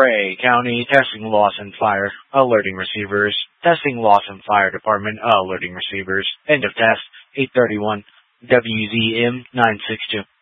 Ouray County Testing Loss and Fire alerting receivers. Testing Loss and Fire Department alerting receivers. End of test 831 WZM 962.